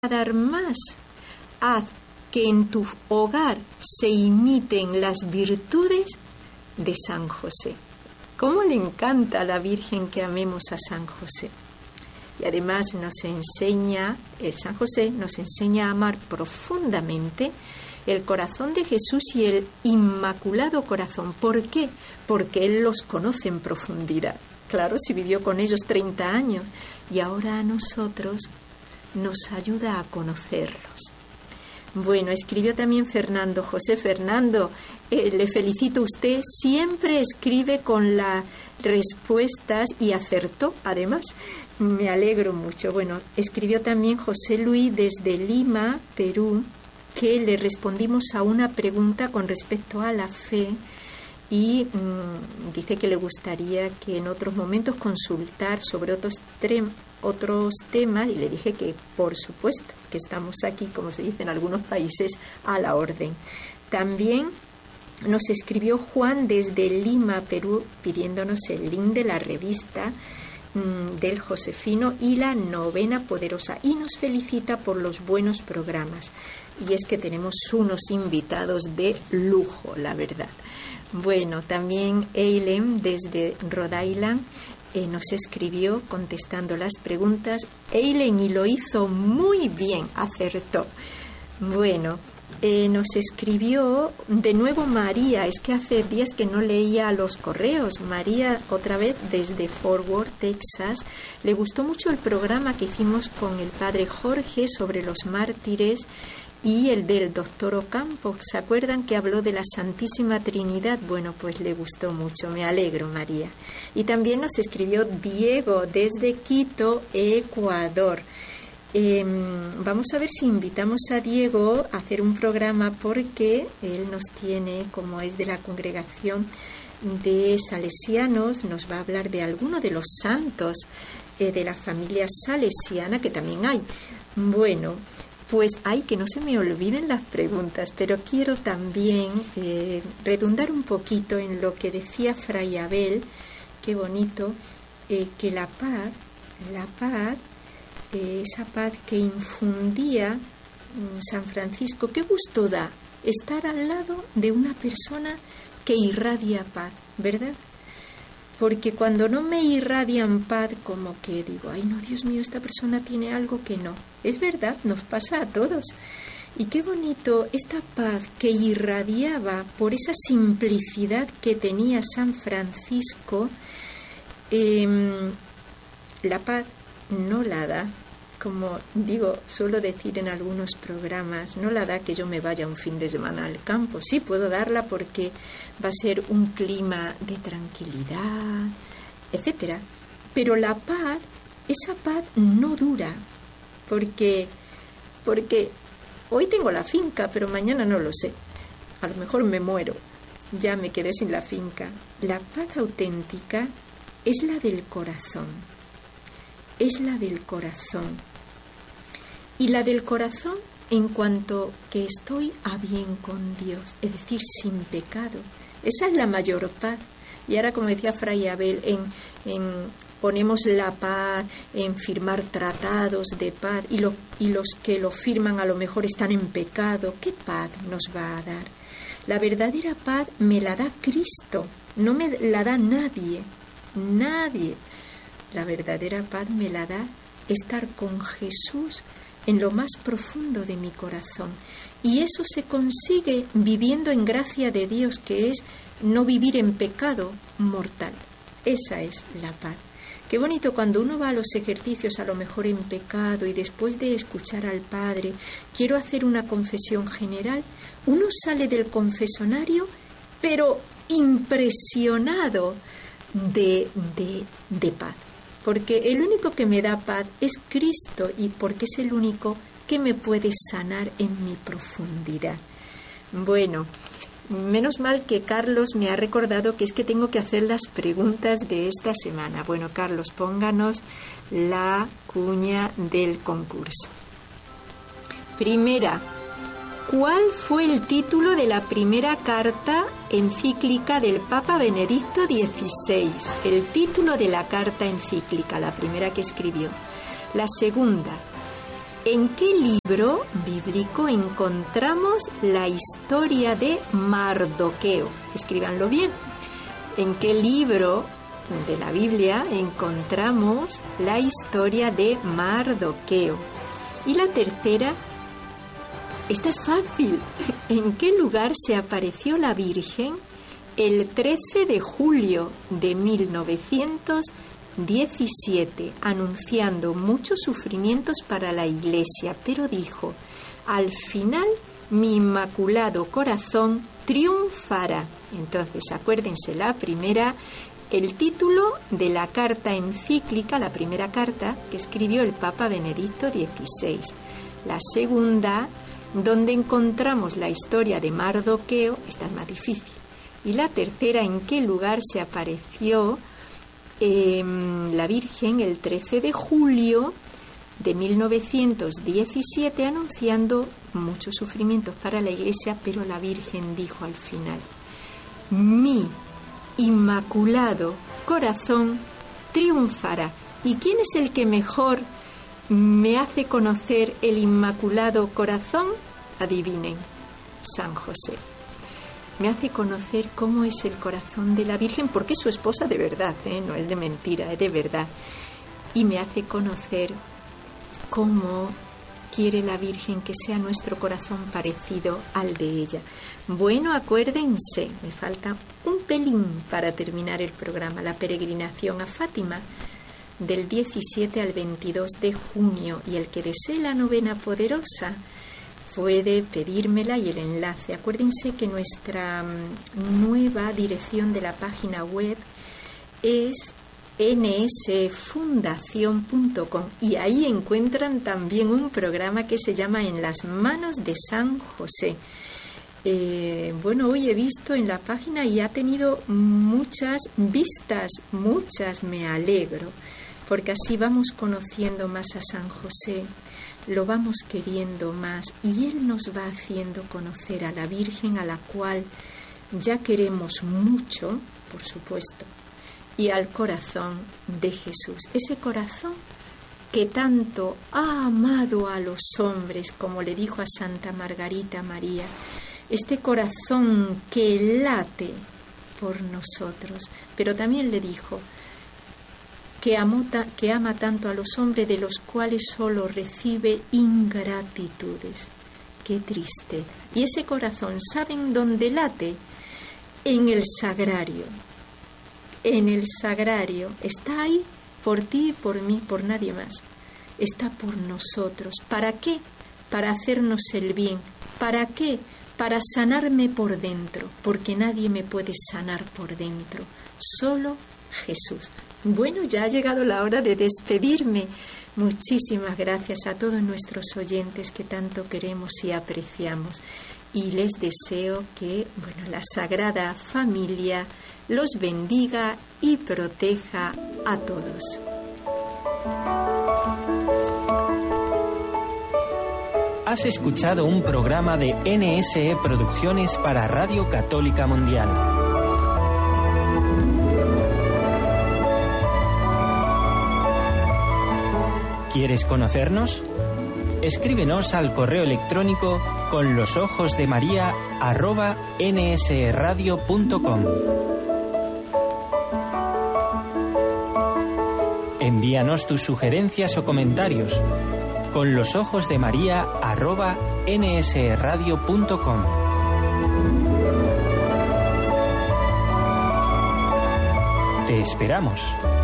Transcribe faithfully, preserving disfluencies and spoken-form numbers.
dar más. Haz que en tu hogar se imiten las virtudes de San José. ¿Cómo le encanta a la Virgen que amemos a San José? Y además nos enseña, el San José nos enseña a amar profundamente el corazón de Jesús y el Inmaculado Corazón. ¿Por qué? Porque Él los conoce en profundidad. Claro, si vivió con ellos treinta años y ahora a nosotros nos ayuda a conocerlos. Bueno, escribió también Fernando. José Fernando, eh, le felicito, usted siempre escribe con las respuestas y acertó, además. Me alegro mucho. Bueno, escribió también José Luis desde Lima, Perú, que le respondimos a una pregunta con respecto a la fe y mmm, dice que le gustaría que en otros momentos consultar sobre otros, tre- otros temas y le dije que por supuesto que estamos aquí, como se dice en algunos países, a la orden. También nos escribió Juan desde Lima, Perú, pidiéndonos el link de la revista mmm, del Josefino y la Novena Poderosa y nos felicita por los buenos programas. Y es que tenemos unos invitados de lujo, la verdad. Bueno, también Eileen desde Rhode Island eh, nos escribió contestando las preguntas. Eileen, y lo hizo muy bien, acertó. Bueno, eh, nos escribió de nuevo María. Es que hace días que no leía los correos. María, otra vez desde Fort Worth, Texas. Le gustó mucho el programa que hicimos con el padre Jorge sobre los mártires y el del doctor Ocampo. ¿Se acuerdan que habló de la Santísima Trinidad? Bueno, pues le gustó mucho. Me alegro, María. Y también nos escribió Diego desde Quito, Ecuador. Eh, vamos a ver si invitamos a Diego a hacer un programa porque él nos tiene, como es de la congregación de salesianos, nos va a hablar de alguno de los santos eh, de la familia salesiana, que también hay. Bueno, pues hay que no se me olviden las preguntas, pero quiero también eh, redundar un poquito en lo que decía Fray Abel, qué bonito, eh, que la paz, la paz, eh, esa paz que infundía mm, San Francisco, qué gusto da estar al lado de una persona que irradia paz, ¿verdad? Porque cuando no me irradian paz, como que digo, ay no, Dios mío, esta persona tiene algo que no. Es verdad, nos pasa a todos. Y qué bonito esta paz que irradiaba por esa simplicidad que tenía San Francisco. Eh, la paz no la da, como digo, suelo decir en algunos programas, no la da que yo me vaya un fin de semana al campo. Sí puedo darla porque va a ser un clima de tranquilidad, etcétera. Pero la paz, esa paz no dura, porque, porque hoy tengo la finca, pero mañana no lo sé. A lo mejor me muero, ya me quedé sin la finca. La paz auténtica es la del corazón, es la del corazón. Y la del corazón en cuanto que estoy a bien con Dios, es decir, sin pecado. Esa es la mayor paz. Y ahora, como decía Fray Abel, en, en, ponemos la paz en firmar tratados de paz y, lo, y los que lo firman a lo mejor están en pecado. ¿Qué paz nos va a dar? La verdadera paz me la da Cristo, no me la da nadie, nadie. La verdadera paz me la da estar con Jesús en lo más profundo de mi corazón. Y eso se consigue viviendo en gracia de Dios, que es no vivir en pecado mortal. Esa es la paz. Qué bonito cuando uno va a los ejercicios, a lo mejor en pecado, y después de escuchar al Padre, quiero hacer una confesión general, uno sale del confesonario, pero impresionado de, de, de paz. Porque el único que me da paz es Cristo y porque es el único que me puede sanar en mi profundidad. Bueno, menos mal que Carlos me ha recordado que es que tengo que hacer las preguntas de esta semana. Bueno, Carlos, pónganos la cuña del concurso. Primera, ¿cuál fue el título de la primera carta encíclica del Papa Benedicto dieciséis? El título de la carta encíclica, la primera que escribió. La segunda, ¿En qué libro bíblico encontramos la historia de Mardoqueo? Escríbanlo bien. ¿En qué libro de la Biblia encontramos la historia de Mardoqueo? Y la tercera, esta es fácil. ¿En qué lugar se apareció la Virgen el trece de julio de mil novecientos diecisiete, anunciando muchos sufrimientos para la Iglesia, pero dijo: al final mi inmaculado corazón triunfará? Entonces, acuérdense, la primera, el título de la carta encíclica, la primera carta que escribió el Papa Benedicto dieciséis. La segunda, donde encontramos la historia de Mardoqueo, esta es más difícil. Y la tercera, ¿en qué lugar se apareció eh, la Virgen el trece de julio de mil novecientos diecisiete, anunciando muchos sufrimientos para la Iglesia, pero la Virgen dijo al final: mi inmaculado corazón triunfará? ¿Y quién es el que mejor me hace conocer el inmaculado corazón? Adivinen, San José. Me hace conocer cómo es el corazón de la Virgen, porque es su esposa de verdad, ¿eh? No es de mentira, es de verdad. Y me hace conocer cómo quiere la Virgen que sea nuestro corazón parecido al de ella. Bueno, acuérdense, me falta un pelín para terminar el programa, la peregrinación a Fátima del diecisiete al veintidós de junio, y el que desee la novena poderosa puede pedírmela y el enlace. Acuérdense que nuestra nueva dirección de la página web es ene ese fundación punto com, y ahí encuentran también un programa que se llama En las manos de San José. Eh, bueno, hoy he visto en la página y ha tenido muchas vistas, muchas, me alegro, porque así vamos conociendo más a San José, lo vamos queriendo más, y Él nos va haciendo conocer a la Virgen, a la cual ya queremos mucho, por supuesto, y al corazón de Jesús, ese corazón que tanto ha amado a los hombres, como le dijo a Santa Margarita María, este corazón que late por nosotros, pero también le dijo que, amó ta, que ama tanto a los hombres, de los cuales solo recibe ingratitudes. ¡Qué tristeza! Y ese corazón, ¿saben dónde late? En el sagrario. En el sagrario. Está ahí por ti y por mí, por nadie más. Está por nosotros. ¿Para qué? Para hacernos el bien. ¿Para qué? Para sanarme por dentro, porque nadie me puede sanar por dentro, solo Jesús. Bueno, ya ha llegado la hora de despedirme. Muchísimas gracias a todos nuestros oyentes que tanto queremos y apreciamos. Y les deseo que, bueno, la Sagrada Familia los bendiga y proteja a todos. Has escuchado un programa de N S E Producciones para Radio Católica Mundial. ¿Quieres conocernos? Escríbenos al correo electrónico con los ojos de María arroba nsradio punto com. Envíanos tus sugerencias o comentarios con los ojos de María arroba nsradio punto com. Te esperamos.